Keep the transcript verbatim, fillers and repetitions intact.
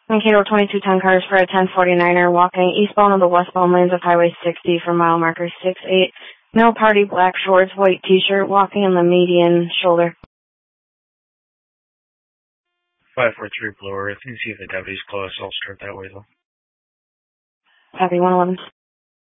Mankato twenty-two ten cars for a ten forty-niner walking eastbound on the westbound lanes of Highway sixty for mile marker six eight. Male party, black shorts, white t-shirt, walking in the median shoulder. five four three Blower. I think see if the deputy's close. I'll start that way, though. Copy one eleven.